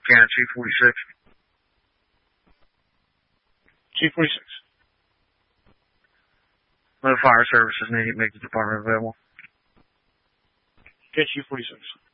Cannon 246. 246. No fire services needed. Make the department available. Okay, 246.